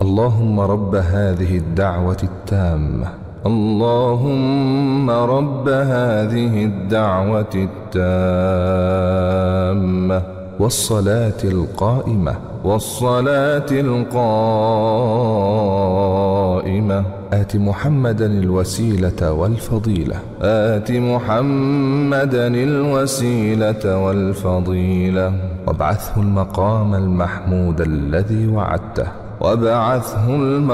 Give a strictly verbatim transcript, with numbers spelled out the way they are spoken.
اللهم رب هذه الدعوة التامة اللهم رب هذه الدعوة التامة والصلاة القائمة والصلاة القائمة آت محمدا الوسيلة والفضيلة آت محمدا الوسيلة والفضيلة وابعثه المقام المحمود الذي وعدته وابعثه المقام